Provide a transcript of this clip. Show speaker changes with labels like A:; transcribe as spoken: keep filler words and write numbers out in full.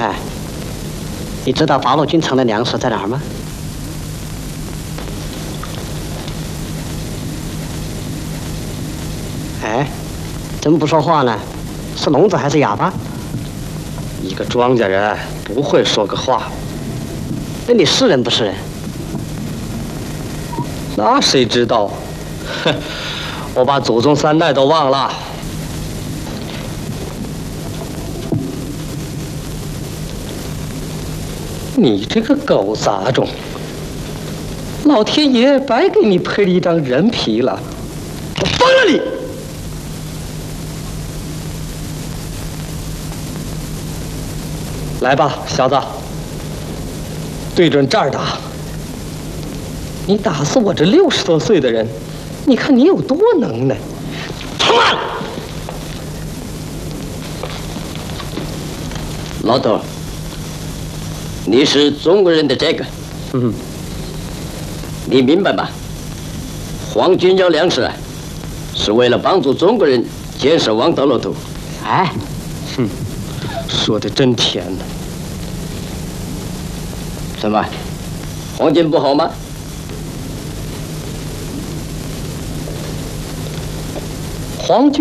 A: 哎，你知道八路军城的粮食在哪儿吗？哎，怎么不说话呢？是聋子还是哑巴？
B: 一个庄稼人不会说个话。
A: 那你是人不是人？
B: 那谁知道？哼，我把祖宗三代都忘了。你这个狗杂种！老天爷白给你配了一张人皮了，我疯了你！来吧，小子，对准这儿打！你打死我这六十多岁的人，你看你有多能耐！冲啊！
C: 老头，你是中国人的这个，
B: 嗯，
C: 你明白吗？皇军要粮食啊，是为了帮助中国人建设王道路途。
A: 哎，
B: 哼，说的真甜呢。
C: 怎么，皇军不好吗？
B: 皇军。